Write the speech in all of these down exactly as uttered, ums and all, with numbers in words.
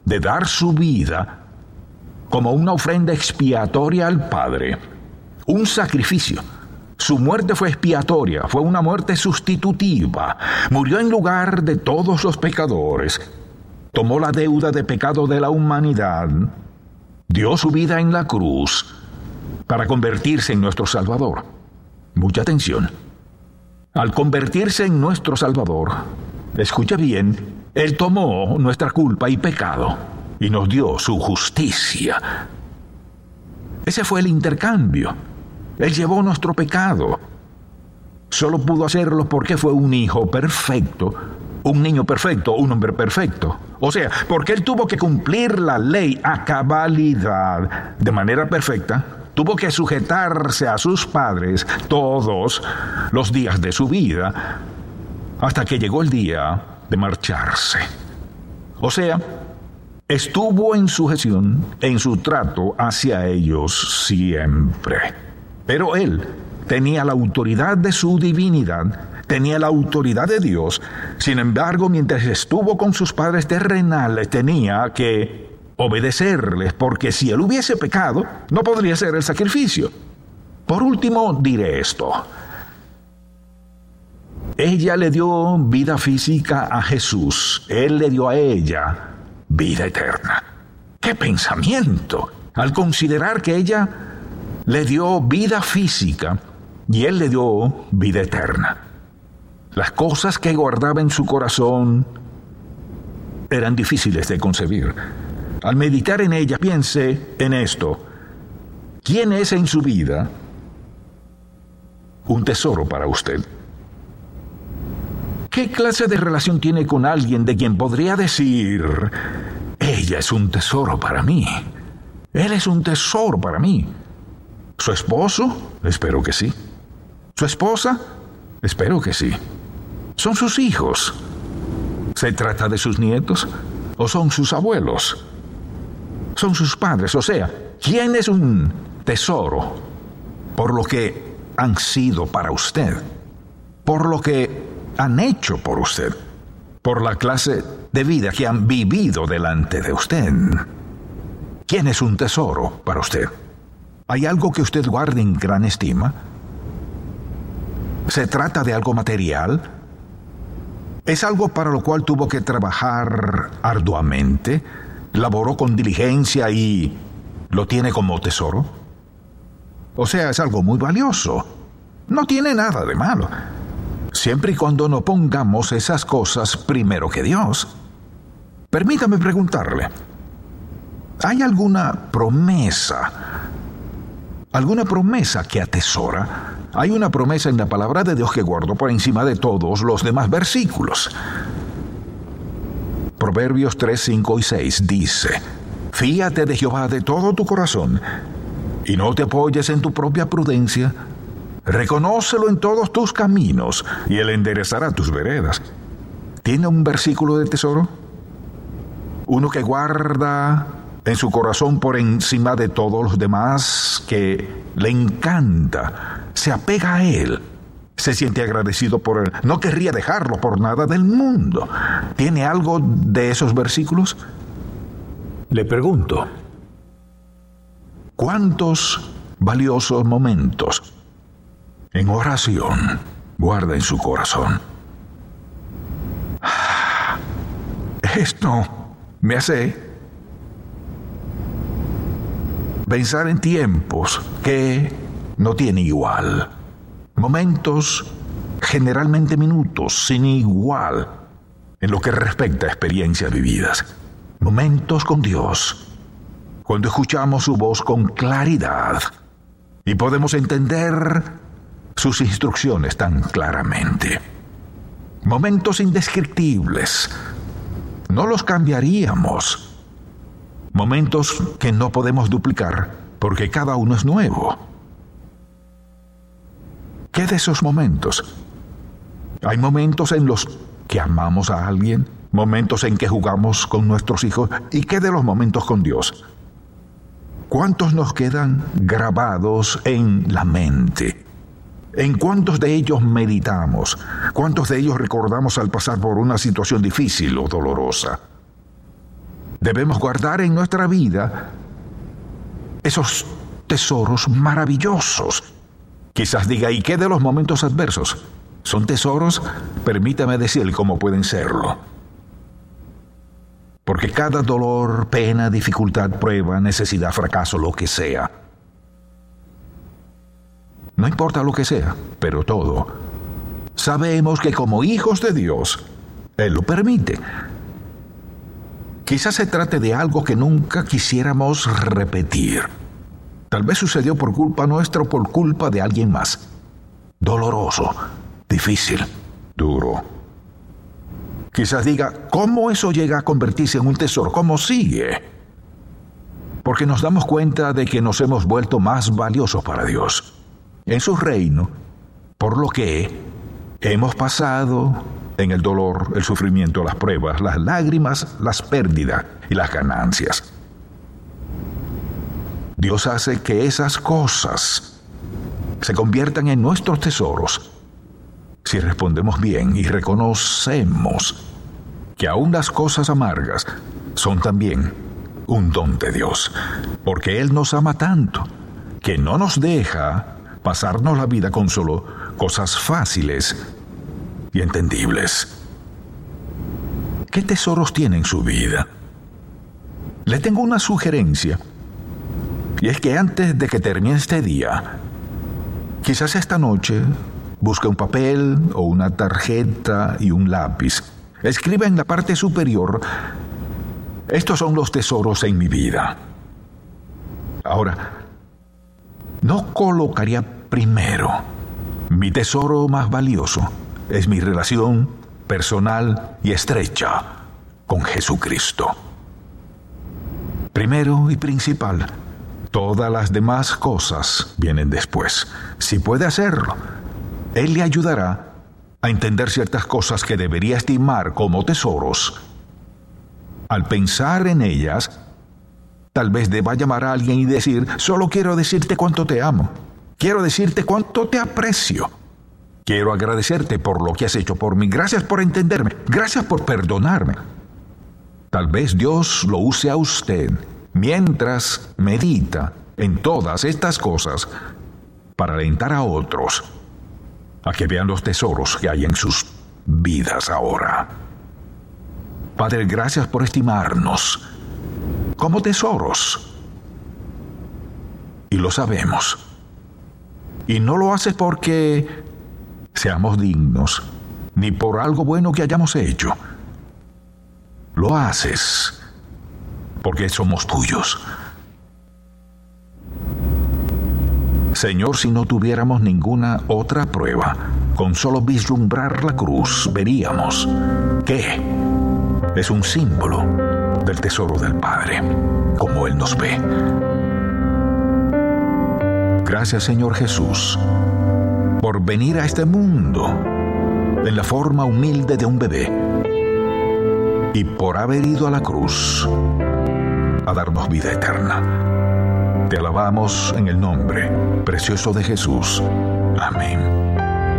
de dar su vida como una ofrenda expiatoria al Padre, un sacrificio. Su muerte fue expiatoria, fue una muerte sustitutiva. Murió en lugar de todos los pecadores. Tomó la deuda de pecado de la humanidad. Dio su vida en la cruz para convertirse en nuestro Salvador. Mucha atención. Al convertirse en nuestro Salvador, escucha bien, Él tomó nuestra culpa y pecado y nos dio su justicia. Ese fue el intercambio. Él llevó nuestro pecado. Solo pudo hacerlo porque fue un hijo perfecto, un niño perfecto, un hombre perfecto. O sea, porque Él tuvo que cumplir la ley a cabalidad, de manera perfecta. Tuvo que sujetarse a sus padres todos los días de su vida, hasta que llegó el día de marcharse. O sea, estuvo en sujeción, en su trato hacia ellos siempre. Pero Él tenía la autoridad de su divinidad, tenía la autoridad de Dios. Sin embargo, mientras estuvo con sus padres terrenales, tenía que obedecerles, porque si Él hubiese pecado, no podría hacer el sacrificio. Por último, diré esto. Ella le dio vida física a Jesús. Él le dio a ella vida eterna. ¡Qué pensamiento! Al considerar que ella le dio vida física y Él le dio vida eterna. Las cosas que guardaba en su corazón eran difíciles de concebir. Al meditar en ella, piense en esto. ¿Quién es en su vida un tesoro para usted? ¿Qué clase de relación tiene con alguien de quien podría decir, ella es un tesoro para mí? Él es un tesoro para mí. ¿Su esposo? Espero que sí. ¿Su esposa? Espero que sí. ¿Son sus hijos? ¿Se trata de sus nietos? ¿O son sus abuelos? Son sus padres. O sea, ¿quién es un tesoro? Por lo que han sido para usted. Por lo que han hecho por usted. Por la clase de vida que han vivido delante de usted. ¿Quién es un tesoro para usted? ¿Hay algo que usted guarde en gran estima? ¿Se trata de algo material? ¿Es algo para lo cual tuvo que trabajar arduamente? ¿Laboró con diligencia y lo tiene como tesoro? O sea, es algo muy valioso. No tiene nada de malo. Siempre y cuando no pongamos esas cosas primero que Dios. Permítame preguntarle, ¿hay alguna promesa? ¿Alguna promesa que atesora? Hay una promesa en la palabra de Dios que guardó por encima de todos los demás versículos. Proverbios tres, cinco y seis dice, fíate de Jehová de todo tu corazón, y no te apoyes en tu propia prudencia. Reconócelo en todos tus caminos, y Él enderezará tus veredas. ¿Tiene un versículo de tesoro? Uno que guarda en su corazón por encima de todos los demás, que le encanta, se apega a Él, se siente agradecido por Él, no querría dejarlo por nada del mundo. ¿Tiene algo de esos versículos? Le pregunto, ¿cuántos valiosos momentos en oración guarda en su corazón? Esto me hace pensar en tiempos que no tiene igual. Momentos, generalmente minutos, sin igual en lo que respecta a experiencias vividas. Momentos con Dios, cuando escuchamos su voz con claridad y podemos entender sus instrucciones tan claramente. Momentos indescriptibles, no los cambiaríamos. Momentos que no podemos duplicar porque cada uno es nuevo. ¿Qué de esos momentos? Hay momentos en los que amamos a alguien, momentos en que jugamos con nuestros hijos. ¿Y qué de los momentos con Dios? ¿Cuántos nos quedan grabados en la mente? ¿En cuántos de ellos meditamos? ¿Cuántos de ellos recordamos al pasar por una situación difícil o dolorosa? Debemos guardar en nuestra vida esos tesoros maravillosos. Quizás diga, ¿y qué de los momentos adversos? ¿Son tesoros? Permítame decir cómo pueden serlo. Porque cada dolor, pena, dificultad, prueba, necesidad, fracaso, lo que sea, no importa lo que sea, pero todo, sabemos que como hijos de Dios, Él lo permite. Quizás se trate de algo que nunca quisiéramos repetir. Tal vez sucedió por culpa nuestra o por culpa de alguien más. Doloroso, difícil, duro. Quizás diga, ¿cómo eso llega a convertirse en un tesoro? ¿Cómo sigue? Porque nos damos cuenta de que nos hemos vuelto más valiosos para Dios, en su reino, por lo que hemos pasado en el dolor, el sufrimiento, las pruebas, las lágrimas, las pérdidas y las ganancias. Dios hace que esas cosas se conviertan en nuestros tesoros si respondemos bien y reconocemos que aún las cosas amargas son también un don de Dios, porque Él nos ama tanto que no nos deja pasarnos la vida con solo cosas fáciles y entendibles. ¿Qué tesoros tiene en su vida? Le tengo una sugerencia, y es que antes de que termine este día, quizás esta noche, busque un papel o una tarjeta y un lápiz. Escriba en la parte superior, estos son los tesoros en mi vida. Ahora, no colocaría primero, mi tesoro más valioso es mi relación personal y estrecha con Jesucristo. Primero y principal, todas las demás cosas vienen después. Si puede hacerlo, Él le ayudará a entender ciertas cosas que debería estimar como tesoros. Al pensar en ellas, tal vez deba llamar a alguien y decir, solo quiero decirte cuánto te amo. Quiero decirte cuánto te aprecio. Quiero agradecerte por lo que has hecho por mí. Gracias por entenderme. Gracias por perdonarme. Tal vez Dios lo use a usted mientras medita en todas estas cosas para alentar a otros a que vean los tesoros que hay en sus vidas ahora. Padre, gracias por estimarnos como tesoros. Y lo sabemos. Y no lo haces porque seamos dignos, ni por algo bueno que hayamos hecho. Lo haces porque somos tuyos. Señor, si no tuviéramos ninguna otra prueba, con solo vislumbrar la cruz, veríamos que es un símbolo del tesoro del Padre, como Él nos ve. Gracias, Señor Jesús, por venir a este mundo en la forma humilde de un bebé y por haber ido a la cruz a darnos vida eterna. Te alabamos en el nombre precioso de Jesús. Amén.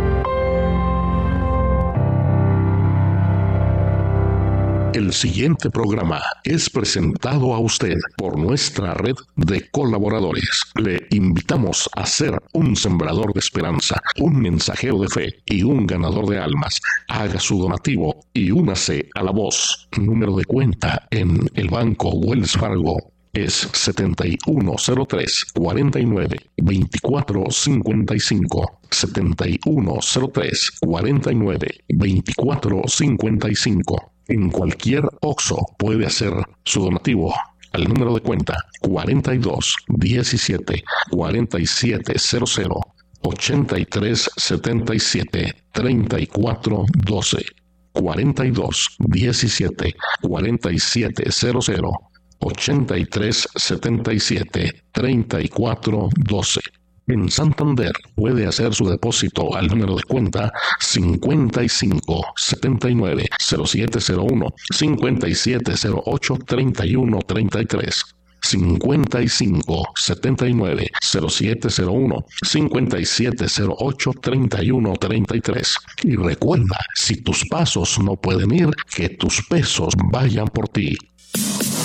El siguiente programa es presentado a usted por nuestra red de colaboradores. Le invitamos a ser un sembrador de esperanza, un mensajero de fe y un ganador de almas. Haga su donativo y únase a la voz. Número de cuenta en el Banco Wells Fargo es setenta y uno cero tres, cuarenta y nueve, veinticuatro cincuenta y cinco. setenta y uno cero tres, cuarenta y nueve, veinticuatro cincuenta y cinco. En cualquier Oxxo puede hacer su donativo al número de cuenta cuarenta y dos, diecisiete, cuarenta y siete cero cero, ochenta y tres setenta y siete, treinta y cuatro doce. cuarenta y dos, diecisiete, cuarenta y siete cero cero, ochenta y tres setenta y siete, treinta y cuatro doce. En Santander puede hacer su depósito al número de cuenta cincuenta y cinco, setenta y nueve, cero siete cero uno, cincuenta y siete cero ocho, treinta y uno treinta y tres. cincuenta y cinco, setenta y nueve, cero siete cero uno, cincuenta y siete cero ocho, treinta y uno treinta y tres. Y recuerda, si tus pasos no pueden ir, que tus pesos vayan por ti.